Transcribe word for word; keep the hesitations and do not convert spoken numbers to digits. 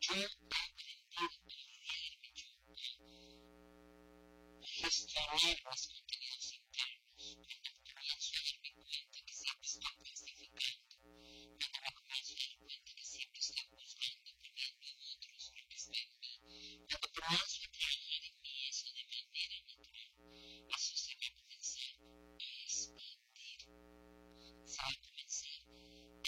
he aprendido cada día de hecho a gestionar mis